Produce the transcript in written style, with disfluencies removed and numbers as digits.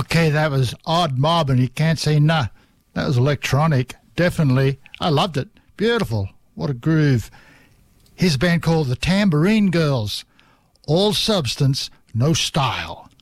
Okay, that was Odd Mob, and you can't say nah. That was electronic, definitely. I loved it. Beautiful. What a groove. Here's a band called the Tambourine Girls. All substance, no style.